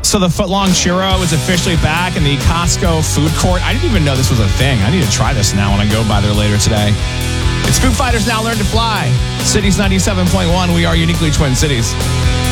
So the footlong churro is officially back in the Costco food court. I didn't even know this was a thing. I need to try this now when I go by there later today. It's Foo Fighters Now Learn to Fly. Cities 97.1. We are uniquely Twin Cities.